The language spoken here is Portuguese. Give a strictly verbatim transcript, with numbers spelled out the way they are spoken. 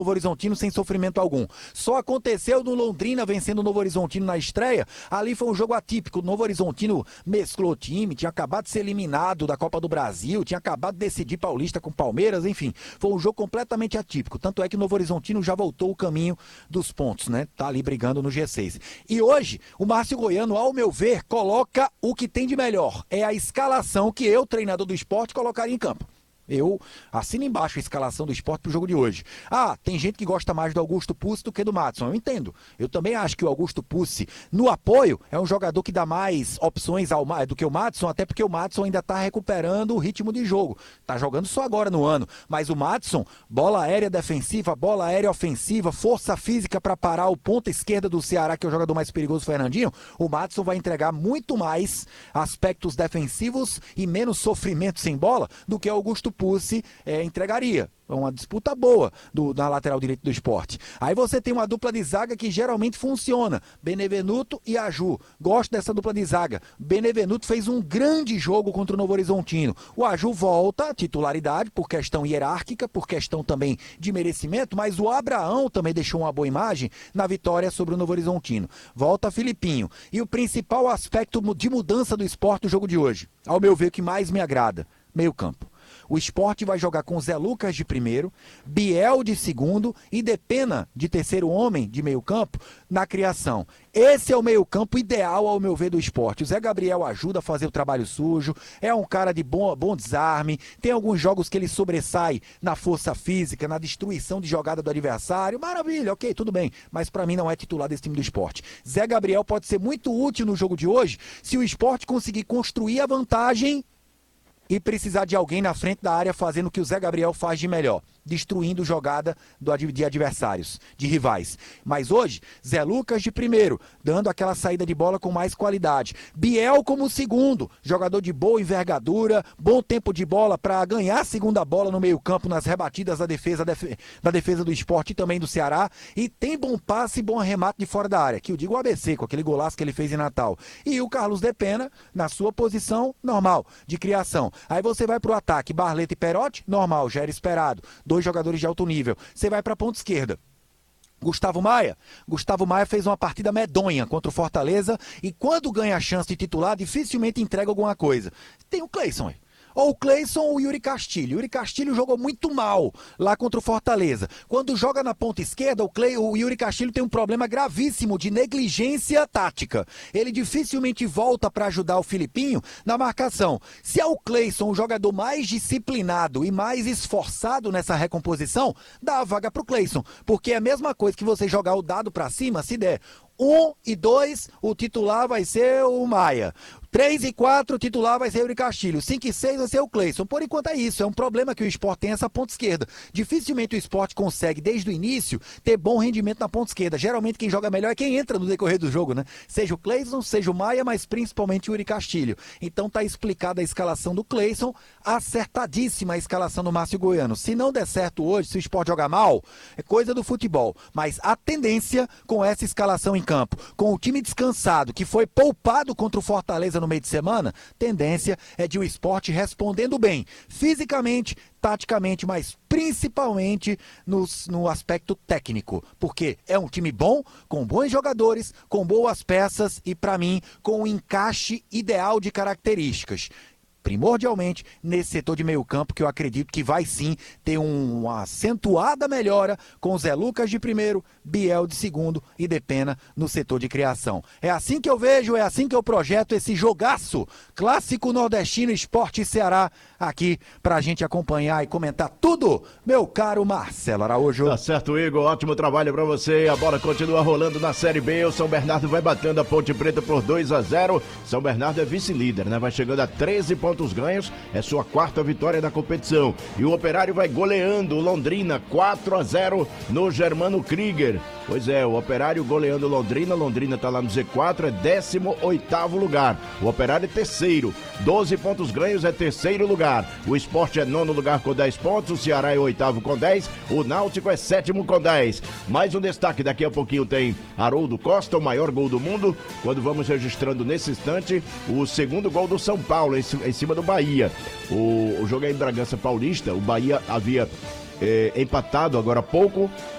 Novo Horizontino sem sofrimento algum. Só aconteceu no Londrina vencendo o Novo Horizontino na estreia. Ali foi um jogo atípico. O Novo Horizontino mesclou time, tinha acabado de ser eliminado da Copa do Brasil, tinha acabado de decidir Paulista com Palmeiras, enfim. Foi um jogo completamente atípico. Tanto é que o Novo Horizontino já voltou o caminho dos pontos, né? Tá ali brigando no G seis. E hoje, o Márcio Goiano, ao meu ver, coloca o que tem de melhor. É a escalação que eu, treinador do esporte, colocaria em campo. Eu assino embaixo a escalação do esporte pro jogo de hoje. Ah, tem gente que gosta mais do Augusto Pussi do que do Madison. Eu entendo. Eu também acho que o Augusto Pussi, no apoio, é um jogador que dá mais opções ao, do que o Madison, até porque o Madison ainda tá recuperando o ritmo de jogo. Tá jogando só agora no ano. Mas o Madison, bola aérea defensiva, bola aérea ofensiva, força física para parar o ponta esquerda do Ceará, que é o jogador mais perigoso, Fernandinho. O Madison vai entregar muito mais aspectos defensivos e menos sofrimento sem bola do que o Augusto Pussi é, entregaria. É uma disputa boa do, na lateral direita do esporte. Aí você tem uma dupla de zaga que geralmente funciona. Benevenuto e Aju. Gosto dessa dupla de zaga. Benevenuto fez um grande jogo contra o Novo Horizontino. O Aju volta à titularidade por questão hierárquica, por questão também de merecimento, mas o Abraão também deixou uma boa imagem na vitória sobre o Novo Horizontino. Volta Filipinho. E o principal aspecto de mudança do esporte no jogo de hoje, ao meu ver, o que mais me agrada, meio campo. O Sport vai jogar com Zé Lucas de primeiro, Biel de segundo e Depena de terceiro homem de meio campo na criação. Esse é o meio campo ideal, ao meu ver, do Sport. O Zé Gabriel ajuda a fazer o trabalho sujo, é um cara de bom, bom desarme, tem alguns jogos que ele sobressai na força física, na destruição de jogada do adversário. Maravilha, ok, tudo bem, mas para mim não é titular desse time do Sport. Zé Gabriel pode ser muito útil no jogo de hoje se o Sport conseguir construir a vantagem e precisar de alguém na frente da área fazendo o que o Zé Gabriel faz de melhor, destruindo jogada do, de adversários, de rivais. Mas hoje, Zé Lucas de primeiro, dando aquela saída de bola com mais qualidade. Biel como segundo, jogador de boa envergadura, bom tempo de bola para ganhar a segunda bola no meio campo, nas rebatidas da defesa, da defesa do Sport e também do Ceará. E tem bom passe e bom arremate de fora da área, que eu digo o A B C, com aquele golaço que ele fez em Natal. E o Carlos Depena, na sua posição normal, de criação. Aí você vai pro ataque, Barleta e Perotti, normal, já era esperado. Dois jogadores de alto nível. Você vai pra ponta esquerda. Gustavo Maia. Gustavo Maia fez uma partida medonha contra o Fortaleza e quando ganha a chance de titular, dificilmente entrega alguma coisa. Tem o Cleison aí. Ou o Cleison ou o Yuri Castilho. O Yuri Castilho jogou muito mal lá contra o Fortaleza. Quando joga na ponta esquerda, o, Cle... o Yuri Castilho tem um problema gravíssimo de negligência tática. Ele dificilmente volta para ajudar o Filipinho na marcação. Se é o Cleison o jogador mais disciplinado e mais esforçado nessa recomposição, dá a vaga pro Cleison. Porque é a mesma coisa que você jogar o dado para cima, se der um e dois, o titular vai ser o Maia. três e quatro, o titular vai ser o Yuri Castilho. cinco e seis vai ser o Cleison. Por enquanto é isso. É um problema que o Sport tem essa ponta esquerda. Dificilmente o Sport consegue, desde o início, ter bom rendimento na ponta esquerda. Geralmente quem joga melhor é quem entra no decorrer do jogo, né? Seja o Cleison, seja o Maia, mas principalmente o Yuri Castilho. Então tá explicada a escalação do Cleison, acertadíssima a escalação do Márcio Goiano. Se não der certo hoje, se o Sport jogar mal, é coisa do futebol. Mas a tendência com essa escalação em campo, com o time descansado, que foi poupado contra o Fortaleza no meio de semana, tendência é de o Sport respondendo bem, fisicamente, taticamente, mas principalmente no, no aspecto técnico, porque é um time bom, com bons jogadores, com boas peças e, para mim, com um encaixe ideal de características. Primordialmente nesse setor de meio campo, que eu acredito que vai sim ter um, uma acentuada melhora com Zé Lucas de primeiro, Biel de segundo e Depena no setor de criação. É assim que eu vejo, é assim que eu projeto esse jogaço clássico nordestino Sport e Ceará aqui pra gente acompanhar e comentar tudo, meu caro Marcelo Araújo. Tá certo, Igor, ótimo trabalho pra você. A bola continua rolando na Série B, o São Bernardo vai batendo a Ponte Preta por dois a zero. São Bernardo é vice-líder, né? Vai chegando a treze pontos pontos ganhos, é sua quarta vitória da competição. E o Operário vai goleando o Londrina quatro a zero no Germano Krieger. Pois é, o Operário goleando Londrina, Londrina tá lá no Z quatro, é décimo oitavo lugar. O Operário é terceiro, doze pontos ganhos, é terceiro lugar. O Sport é nono lugar com dez pontos, o Ceará é oitavo com dez, o Náutico é sétimo com dez. Mais um destaque, daqui a pouquinho tem Haroldo Costa, o maior gol do mundo, quando vamos registrando nesse instante o segundo gol do São Paulo, em cima do Bahia. O, o jogo é em Bragança Paulista, o Bahia havia é, empatado agora há pouco